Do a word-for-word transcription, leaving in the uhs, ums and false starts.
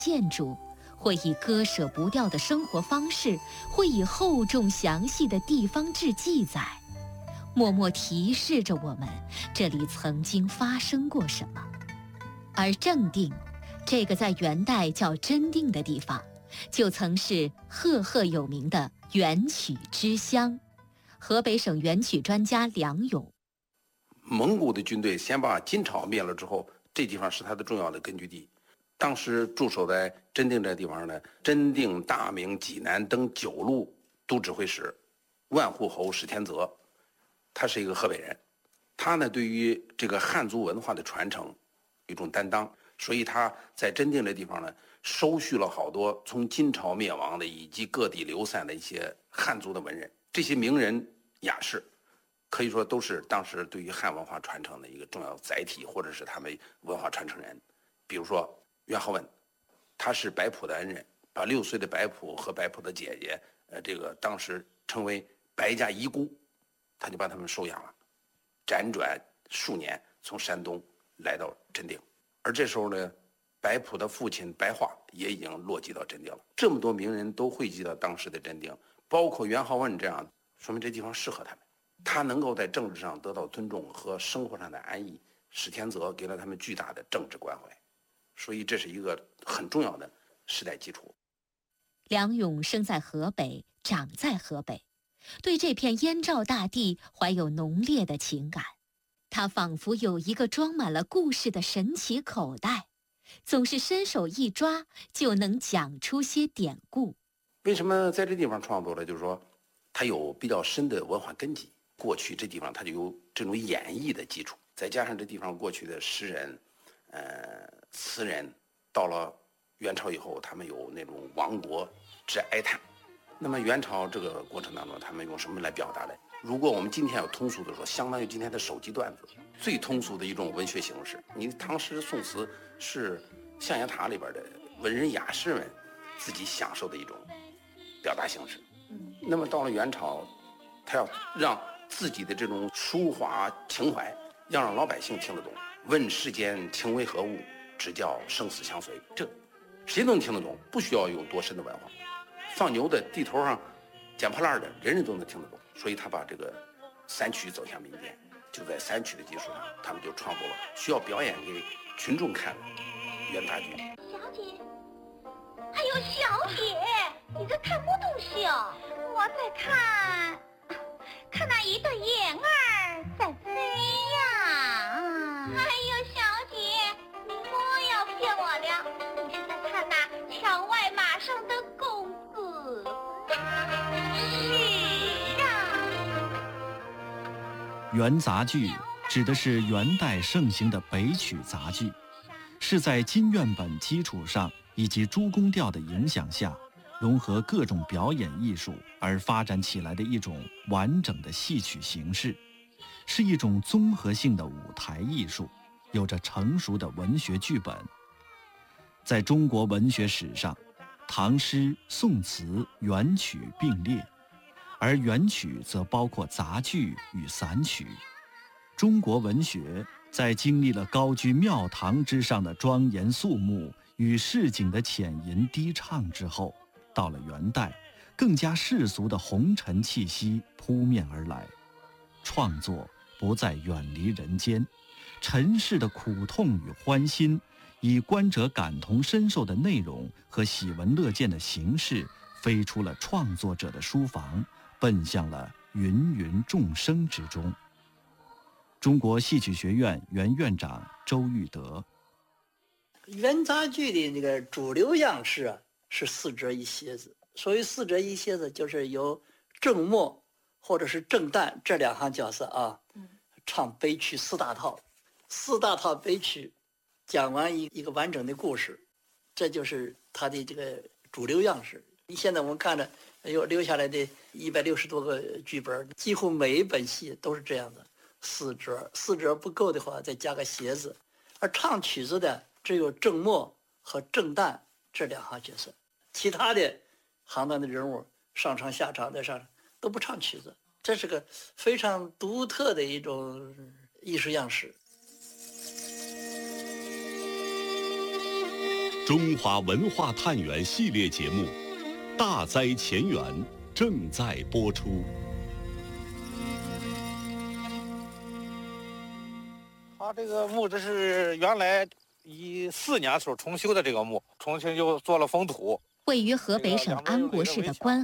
建筑，会以割舍不掉的生活方式，会以厚重详细的地方志记载，默默提示着我们这里曾经发生过什么。而正定，这个在元代叫真定的地方，就曾是赫赫有名的元曲之乡。河北省元曲专家梁勇： 蒙古的军队先把金朝灭了之后，这地方是他的重要的根据地。当时驻守在真定这地方呢，真定、大名、济南等九路都指挥使万户侯史天泽，他是一个河北人，他呢对于这个汉族文化的传承有一种担当，所以他在真定这地方呢，收蓄了好多从金朝灭亡的以及各地流散的一些汉族的文人，这些名人雅士，可以说都是当时对于汉文化传承的一个重要载体，或者是他们文化传承人。比如说元好问，他是白朴的恩人，把六岁的白朴和白朴的姐姐，呃，这个当时称为白家遗孤，他就把他们收养了，辗转数年，从山东来到真定。而这时候呢，白朴的父亲白化也已经落籍到真定了。这么多名人都汇集到当时的真定，包括元好问这样，说明这地方适合他们。他能够在政治上得到尊重和生活上的安逸，史天泽给了他们巨大的政治关怀，所以这是一个很重要的时代基础。 梁勇生在河北，长在河北，对这片燕赵大地怀有浓烈的情感。他仿佛有一个装满了故事的神奇口袋，总是伸手一抓就能讲出些典故。 为什么在这地方创作了？就是说，它有比较深的文化根基。过去这地方它就有这种演绎的基础，再加上这地方过去的诗人、呃词人，到了元朝以后，他们有那种亡国之哀叹。那么元朝这个过程当中，他们用什么来表达呢？如果我们今天要通俗的说，相当于今天的手机段子，最通俗的一种文学形式。你唐诗宋词是象牙塔里边的文人雅士们自己享受的一种表达形式。那么到了元朝，他要让自己的这种抒华情怀，要让老百姓听得懂。问世间情为何物，只叫生死相随。这谁都能听得懂，不需要有多深的文化。放牛的地头上捡破烂的，人人都能听得懂。所以他把这个散曲走向民间，就在散曲的基础上，他们就创作了需要表演给群众看的元大剧。 小姐，还有小姐，你在看什么东西哦？我在看，看那一对燕儿在飞呀。还有小姐，你莫要骗我了，你是在看那墙外马上的公子。是啊。 元杂剧指的是元代盛行的北曲杂剧，是在金院本基础上以及诸宫调的影响下，融合各种表演艺术而发展起来的一种完整的戏曲形式，是一种综合性的舞台艺术，有着成熟的文学剧本。在中国文学史上，唐诗、宋词、元曲并列，而元曲则包括杂剧与散曲。中国文学在经历了高居庙堂之上的庄严肃穆与市井的浅吟低唱之后，到了元代，更加世俗的红尘气息扑面而来。创作不再远离人间，尘世的苦痛与欢欣，以观者感同身受的内容和喜闻乐见的形式，飞出了创作者的书房，奔向了芸芸众生之中。中国戏曲学院原院长周玉德： 元杂剧的那个主流样式啊，是四折一蝎子。所谓四折一蝎子，就是由正末或者是正旦这两行角色啊，唱悲曲四大套，四大套悲曲讲完一一个完整的故事，这就是它的这个主流样式。现在我们看着有留下来的一百六十多个剧本，几乎每一本戏都是这样的，四折，四折不够的话再加个蝎子。而唱曲子的只有正末和正旦这两行角色，其他的行当的人物上场下场再上场都不唱曲子，这是个非常独特的一种艺术样式。 中华文化探源系列节目《大灾前缘》正在播出。 它这个墓，这是原来一四年时候重修的这个墓，重新又做了封土。 位于河北省安国市的关